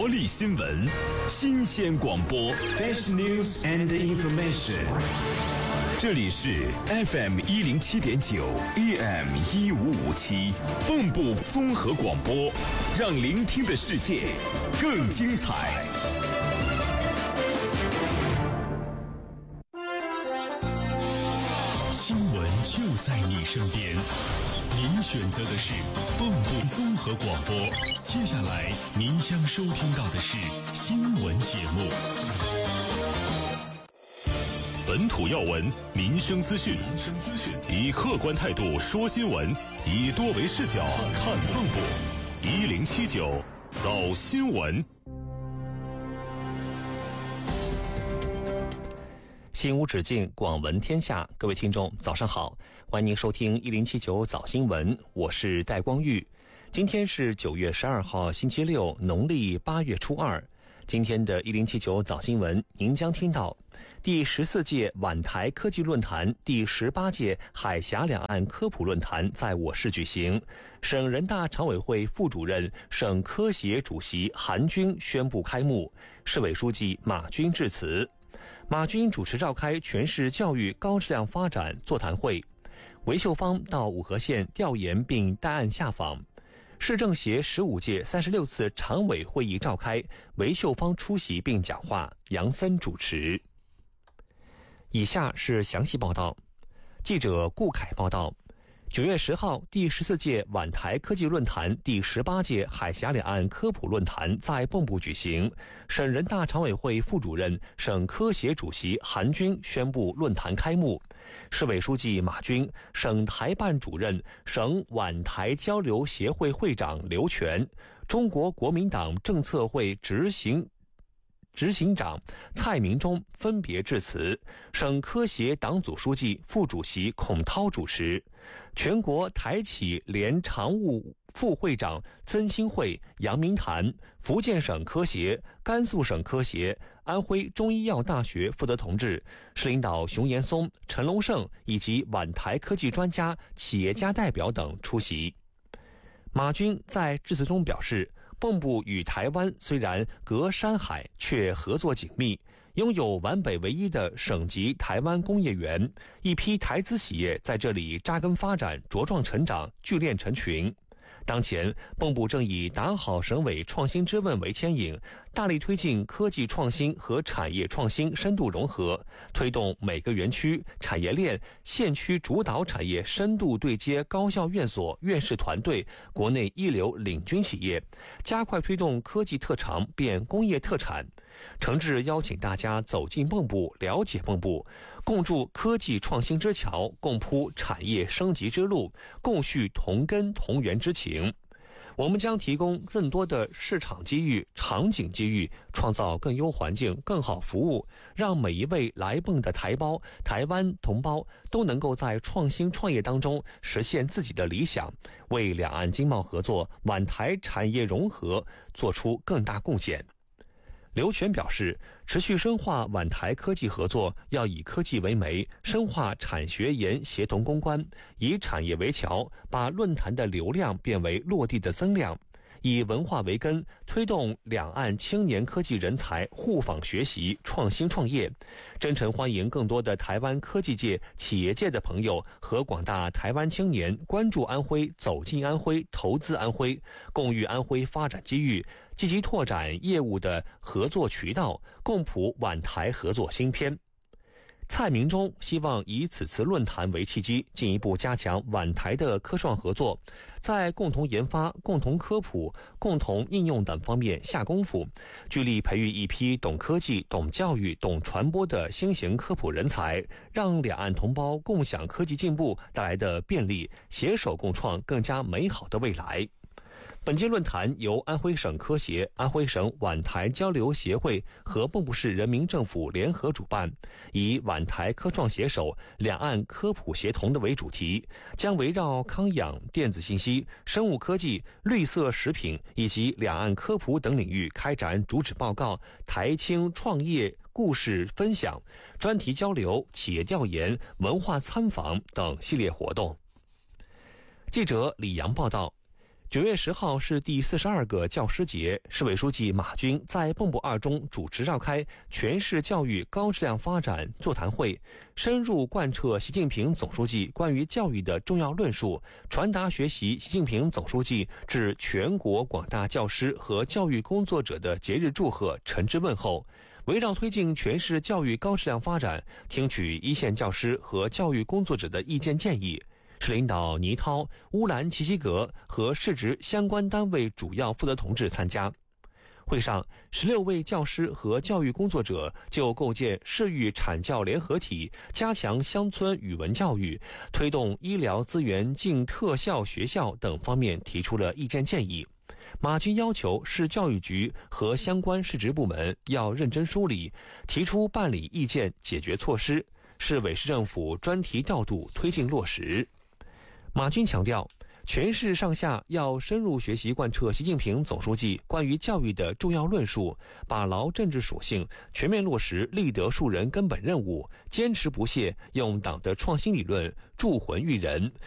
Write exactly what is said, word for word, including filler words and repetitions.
活力新闻，新鲜广播 ，Fresh News and Information。这里是 F M 一零七点九 A M 一五五七蚌埠综合广播，让聆听的世界更精彩。新闻就在你身边，您选择的是蚌埠综合广播。接下来您将收听到的是新闻节目。本土要闻，民生资讯，以客观态度说新闻，以多维视角看蚌埠。一零七九早新闻。 心无止境，广闻天下。各位听众，早上好，欢迎您收听一零七九早新闻，我是戴光玉。今天是九月十二号，星期六，农历八月初二。今天的一零七九早新闻，您将听到第十四届皖台科技论坛、第十八届海峡两岸科普论坛在我市举行。省人大常委会副主任、省科协主席韩军宣布开幕，市委书记马军致辞。马军主持召开全市教育高质量发展座谈会，韦秀芳到五河县调研并带案下访。市政协十五届三十六次常委会议召开，韦秀芳出席并讲话，杨森主持。以下是详细报道。记者顾凯报道，九月十号，第十四届皖台科技论坛、第十八届海峡两岸科普论坛在蚌埠举行。省人大常委会副主任、省科协主席韩军宣布论坛开幕。市委书记马军、省台办主任、省皖台交流协会会长刘全、中国国民党政策会执行执行长蔡明忠分别致辞，省科协党组书记、副主席孔涛主持，全国台企联常务副会长曾兴慧、杨明潭，福建省科协、甘肃省科协、安徽中医药大学负责同志，市领导熊延松、陈龙胜以及皖台科技专家、企业家代表等出席。马军在致辞中表示，蚌埠与台湾虽然隔山海，却合作紧密，拥有皖北唯一的省级台湾工业园，一批台资企业在这里扎根发展、茁壮成长、聚链成群。当前，蚌埠正以打好省委创新之问为牵引，大力推进科技创新和产业创新深度融合，推动每个园区、产业链、县区主导产业深度对接高校院所、院士团队、国内一流领军企业，加快推动科技特长变工业特产。诚挚邀请大家走进蚌埠，了解蚌埠，共筑科技创新之桥，共铺产业升级之路，共续同根同源之情。我们将提供更多的市场机遇、场景机遇，创造更优环境、更好服务，让每一位来蚌的台胞、台湾同胞都能够在创新创业当中实现自己的理想，为两岸经贸合作、皖台产业融合做出更大贡献。刘全表示，持续深化皖台科技合作，要以科技为媒，深化产学研协同攻关，以产业为桥，把论坛的流量变为落地的增量。以文化为根，推动两岸青年科技人才互访学习、创新创业。真诚欢迎更多的台湾科技界、企业界的朋友和广大台湾青年关注安徽、走进安徽、投资安徽，共育安徽发展机遇，积极拓展业务的合作渠道，共谱皖台合作新篇。蔡明忠希望以此次论坛为契机，进一步加强皖台的科创合作，在共同研发、共同科普、共同应用等方面下功夫，聚力培育一批懂科技、懂教育、懂传播的新型科普人才，让两岸同胞共享科技进步带来的便利，携手共创更加美好的未来。本届论坛由安徽省科协、安徽省皖台交流协会和蚌埠市人民政府联合主办，以皖台科创携手、两岸科普协同的为主题，将围绕康养、电子信息、生物科技、绿色食品以及两岸科普等领域开展主旨报告、台青创业故事分享、专题交流、企业调研、文化参访等系列活动。记者李阳报道。 九月十号是第四十二个教师节，市委书记马军在蚌埠二中主持召开全市教育高质量发展座谈会，深入贯彻习近平总书记关于教育的重要论述，传达学习习近平总书记致全国广大教师和教育工作者的节日祝贺、诚挚问候。围绕推进全市教育高质量发展，听取一线教师和教育工作者的意见建议。市领导倪涛、乌兰齐齐格和市直相关单位主要负责同志参加。会上，十六位教师和教育工作者就构建市域产教联合体、加强乡村语文教育、推动医疗资源进特校学校等方面提出了意见建议。马军要求市教育局和相关市直部门要认真梳理，提出办理意见解决措施，市委市政府专题调度推进落实。马军强调，全市上下要深入学习贯彻习近平总书记关于教育的重要论述，把牢政治属性，全面落实立德树人根本任务，坚持不懈用党的创新理论铸魂育人，